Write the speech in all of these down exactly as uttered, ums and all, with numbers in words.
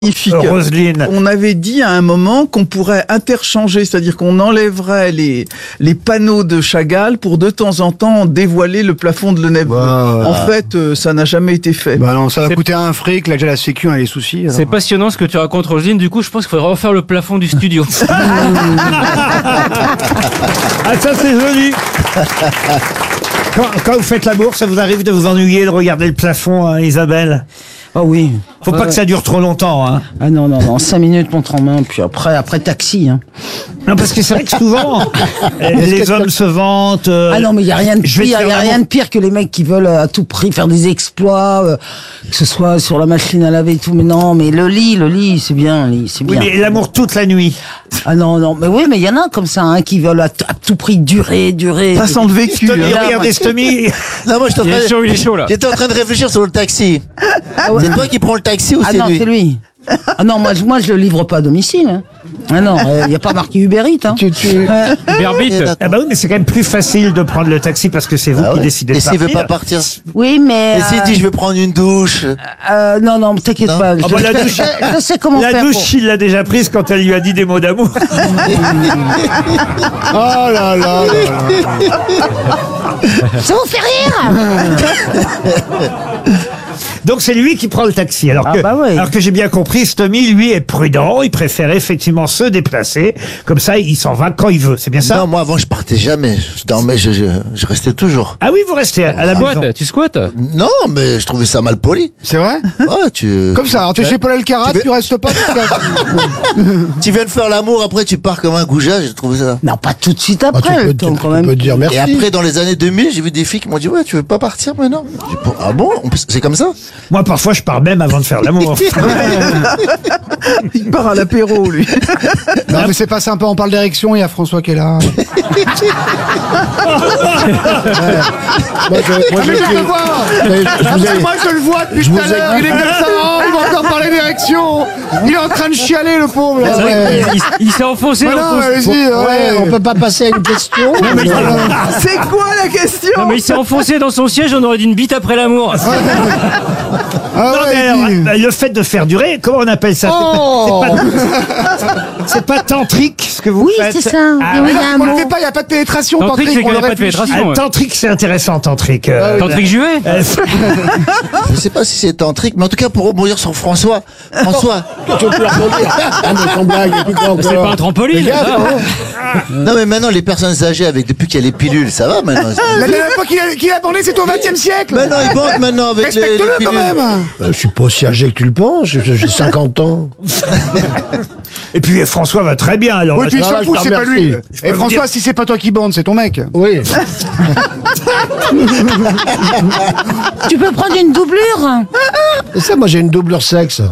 Roselyne. On avait dit à un moment qu'on pourrait interchanger, c'est-à-dire qu'on enlèverait les, les panneaux de Chagall pour de temps en temps dévoiler le plafond de Lenèvre. Bah, en fait, euh, ça n'a jamais été fait. Bah non, ça va coûter un fric, là déjà la sécu a les soucis. Alors. C'est passionnant ce que tu racontes, Roselyne, du coup je pense qu'il faudrait refaire le plafond du studio. Ah, ça c'est joli. Quand, quand vous faites l'amour, ça vous arrive de vous ennuyer de regarder le plafond, hein, Isabelle? Ah oui. Faut ouais, pas que ça dure trop longtemps, hein. Ah non, non, non, cinq minutes montre en main, puis après, après taxi, hein. Non, parce que c'est vrai que souvent, les hommes se vantent. Euh, ah non, mais il y a rien de je vais pire, te il y a faire rien de pire que les mecs qui veulent à tout prix faire des exploits, euh, que ce soit sur la machine à laver et tout. Mais non, mais le lit, le lit, c'est bien, le lit, c'est Oui, bien. mais l'amour toute la nuit. Ah non, non, mais oui, mais il y en a comme ça, hein, qui veulent à, t- à tout prix durer, durer. Ça sent le vécu. Stomy, hein. regardez Stomy. Non, moi, je suis en Il train est de- chaud, il est chaud là. J'étais en train de réfléchir sur le taxi. Ah ouais. C'est toi qui prends le taxi ou Ah c'est non, lui c'est lui. Ah non, moi, je- moi, je le livre pas à domicile, hein. Ah non, il n'y a pas marqué Uber Eats, hein. Tu, tu... Ouais. Berbite. Ah bah oui, mais c'est quand même plus facile de prendre le taxi parce que c'est vous Ah qui ouais. décidez Et de s'il partir. veut pas partir Oui, mais. Et s'il euh, dit je vais prendre une douche euh, non, non, t'inquiète Non. pas. Ah je, bah, la je- douche- je- je sais comment La faire. douche, pour- il l'a déjà prise quand elle lui a dit des mots d'amour. Oh là là, là, là. Ça vous fait rire? Donc c'est lui qui prend le taxi. Alors Ah que, bah oui. alors que j'ai bien compris, Stomy, lui, est prudent. Il préfère effectivement se déplacer. Comme ça, il s'en va quand il veut. C'est bien ça? Non, moi avant je partais jamais. Je dormais, je, je, je restais toujours. Ah oui, vous restez à, à la maison. Squat, tu squattes? Non, mais je trouvais ça mal poli. C'est vrai? Ouais, tu. Comme ça, alors tu es chez Paul Alcarat, Tu veux- tu restes pas. Tu viens de faire l'amour, après tu pars comme un goujat, j'ai trouvé ça. Non, pas tout de suite Ah, tu après, peux, le temps tu quand peux même. dire merci. Et après, dans les années deux mille, j'ai vu des filles qui m'ont dit ouais, tu veux pas partir maintenant? J'ai dit, ah bon, on peut- c'est comme ça? Moi, parfois, je pars même avant de faire l'amour. Il part à l'apéro, lui. Non mais c'est pas sympa, on parle d'érection, il y a François qui est là. Ouais. Moi, je, moi, Ah, je Ah, suis- bah, mais je le vois. Mais je vous ai- Moi je le vois depuis je tout vous à ai- l'heure, il est comme ça, oh, il va encore parler d'érection. Il est en train de chialer le pauvre. là. C'est vrai Ouais. qu'il- Il, il s'est enfoncé Mais dans non, le allez-y, faux- ouais, on peut pas passer à une question. C'est quoi la question? Non mais il s'est enfoncé dans son siège, on aurait dit une bite après l'amour. Ah Non, ouais, mais alors, dis. euh, le fait de faire durer, comment on appelle ça? Oh. C'est pas, c'est pas tantrique, ce que vous Oui, faites. c'est ça. Ah, Oui, Mais il y non, a un on le mot. fait pas, il n'y a pas de pénétration. Tantrique, c'est Tantrique, qu'il on y a le pas de réfléchit. pénétration. ah, ouais. tantrique, c'est intéressant, tantrique. euh, Tantrique Juvet? euh, Je sais pas si c'est tantrique, mais en tout cas pour rebondir sur François. François. Tu peux rebondir. Ah, mais sans blague, et puis quoi C'est encore pas un trampoline. Les gars, ça. Non mais maintenant les personnes âgées avec depuis qu'il y a les pilules, ça va maintenant. La dernière fois qu'il a, qu'il a bandé, c'était au vingtième siècle. Maintenant ils bandent maintenant avec les, les Respecte-le pilules. quand même. Je suis pas aussi âgé que tu le penses, j'ai j'ai cinquante ans. Et puis François va très bien. Alors, Oui, puis il Ah, s'en je fout, te c'est pas remercie. lui. Je peux Et vous François, dire- si c'est pas toi qui bande, c'est ton mec. Oui. Tu peux prendre une doublure? Et ça, moi j'ai une doublure sexe.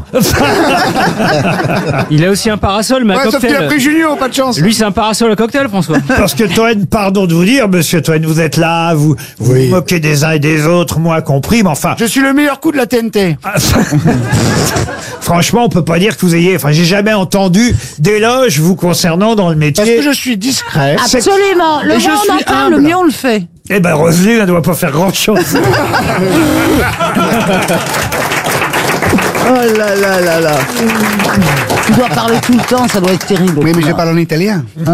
Il a aussi un parasol, mais à Ouais, sauf qu'il a cocktail. pris Junio, pas de chance. Lui, c'est un parasol à cocktail, François. parce que Toen, pardon de vous dire, monsieur Toen, vous êtes là, vous vous, Oui. vous moquez des uns et des autres, moi compris, mais enfin, Je suis le meilleur coup de la T N T. franchement, on peut pas dire que vous ayez, enfin, j'ai jamais entendu d'éloges vous concernant dans le Parce métier. que je suis discret. Absolument. Le Et je moins suis on entend, humble. le mieux on le fait. Eh ben, Roselyne, elle ne doit pas faire grand chose. Oh là là là là. Tu dois parler tout le temps, ça doit être terrible. Oui, mais je parle en italien. Ah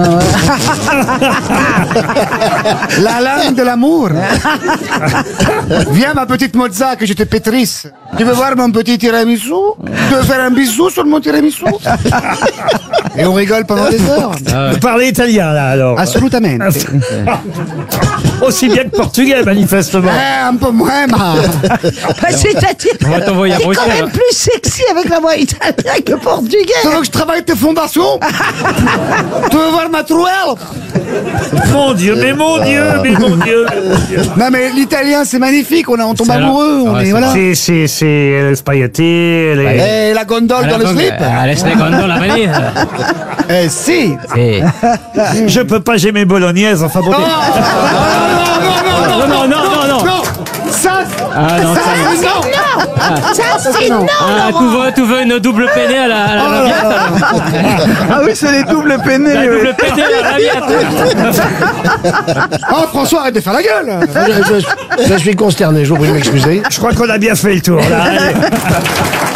La langue de l'amour. Viens, ma petite Mozza, que je te pétrisse. Tu veux voir mon petit tiramisu? Tu veux faire un bisou sur mon tiramisu? Et on rigole pendant des heures. Vous parlez italien, là, alors. Assolutamente. Aussi bien que portugais, manifestement. Eh, un peu moins, ma. Bah, c'est-à-dire, On va t'envoyer à t'es quand Bruxelles. même plus sexy avec la voix italienne que portugais. Tu veux que je travaille tes fondations? Tu veux voir ma trouelle? Mon Dieu, mais mon Dieu, mais mon Dieu. mais mon Dieu. Non, mais l'italien, c'est magnifique. On, a, on tombe C'est amoureux. là. On Ouais, est, c'est voilà. C'est, c'est, c'est euh, le spaghetti, les... Et la gondole dans le slip? Allez, c'est dans la vanille. Eh, si. C'est- Je peux pas, j'ai mes bolognaises, enfin bon. Oh, Non, non, non, non, non. Non, ça, Ah non, ça, ça, non. Ça, c'est non. ah, tu veux, tu veux une double peinée à la, à la Raviate? Ah oui, c'est les doubles peinés. La oui. double peinée à la Raviate. Oh, François, arrête de faire la gueule. Je, je- je suis consterné, je vous prie de m'excuser. Je crois qu'on a bien fait le tour, là. Allez.